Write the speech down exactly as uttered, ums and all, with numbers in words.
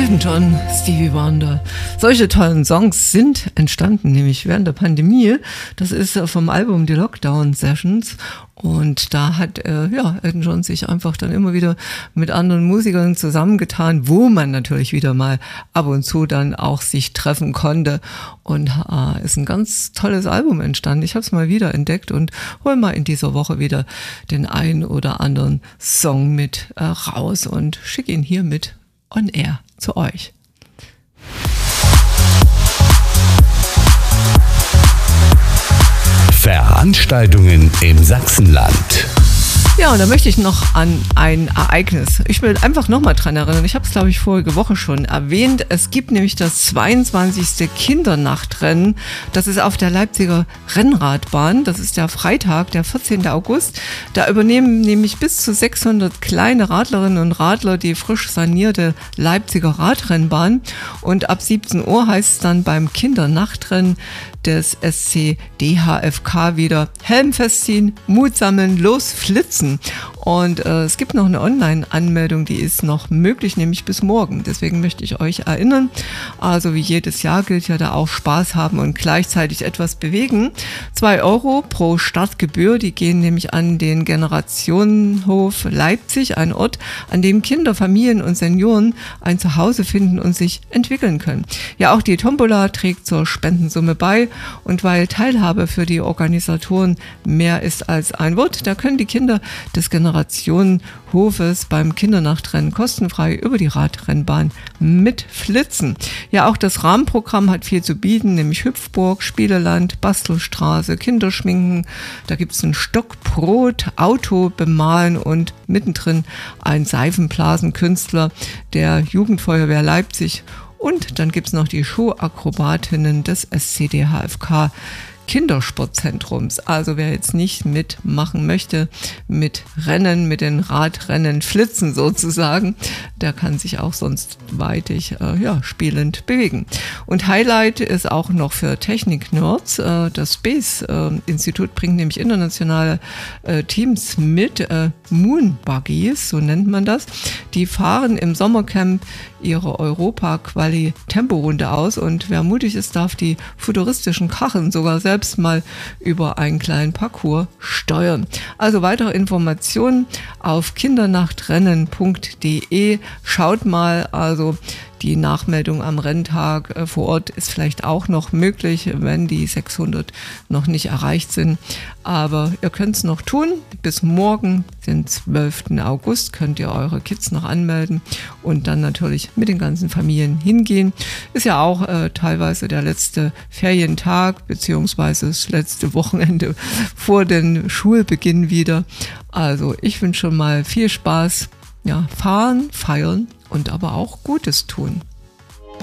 Elton John, Stevie Wonder. Solche tollen Songs sind entstanden, nämlich während der Pandemie. Das ist vom Album The Lockdown Sessions. Und da hat äh, ja, Elton John sich einfach dann immer wieder mit anderen Musikern zusammengetan, wo man natürlich wieder mal ab und zu dann auch sich treffen konnte. Und äh, ist ein ganz tolles Album entstanden. Ich habe es mal wieder entdeckt und hol mal in dieser Woche wieder den einen oder anderen Song mit äh, raus und schicke ihn hier mit on air zu euch. Veranstaltungen im Sachsenland. Ja, und da möchte ich noch an ein Ereignis. Ich will einfach nochmal dran erinnern. Ich habe es, glaube ich, vorige Woche schon erwähnt. Es gibt nämlich das zweiundzwanzigste Kindernachtrennen. Das ist auf der Leipziger Rennradbahn. Das ist der Freitag, der vierzehnten August. Da übernehmen nämlich bis zu sechshundert kleine Radlerinnen und Radler die frisch sanierte Leipziger Radrennbahn. Und ab siebzehn Uhr heißt es dann beim Kindernachtrennen des S C D H F K wieder Helm festziehen, Mut sammeln, los flitzen. Und äh, es gibt noch eine Online-Anmeldung, die ist noch möglich, nämlich bis morgen. Deswegen möchte ich euch erinnern, also wie jedes Jahr gilt ja da auch Spaß haben und gleichzeitig etwas bewegen. Zwei Euro pro Startgebühr, die gehen nämlich an den Generationenhof Leipzig, ein Ort, an dem Kinder, Familien und Senioren ein Zuhause finden und sich entwickeln können. Ja, auch die Tombola trägt zur Spendensumme bei. Und weil Teilhabe für die Organisatoren mehr ist als ein Wort, da können die Kinder des Generationenhofes beim Kindernachtrennen kostenfrei über die Radrennbahn mitflitzen. Ja, auch das Rahmenprogramm hat viel zu bieten, nämlich Hüpfburg, Spieleland, Bastelstraße, Kinderschminken. Da gibt es ein Stockbrot, Auto bemalen und mittendrin ein Seifenblasenkünstler der Jugendfeuerwehr Leipzig. Und dann gibt es noch die Showakrobatinnen des S C D H F K Kindersportzentrums. Also wer jetzt nicht mitmachen möchte mit Rennen, mit den Radrennen flitzen sozusagen, der kann sich auch sonst weitig äh, ja, spielend bewegen. Und Highlight ist auch noch für Technik-Nerds. Äh, das Space-Institut äh, bringt nämlich internationale äh, Teams mit, äh, Moon Buggies, so nennt man das. Die fahren im Sommercamp ihre Europa-Quali-Temporunde aus und wer mutig ist, darf die futuristischen Kacheln sogar selbst mal über einen kleinen Parcours steuern. Also weitere Informationen auf kindernnachtrennen punkt de. Schaut mal, also die Nachmeldung am Renntag äh, vor Ort ist vielleicht auch noch möglich, wenn die sechshundert noch nicht erreicht sind. Aber ihr könnt es noch tun. Bis morgen, den zwölften August, könnt ihr eure Kids noch anmelden und dann natürlich mit den ganzen Familien hingehen. Ist ja auch äh, teilweise der letzte Ferientag beziehungsweise das letzte Wochenende vor dem Schulbeginn wieder. Also ich wünsche schon mal viel Spaß. Ja, fahren, feiern und aber auch Gutes tun.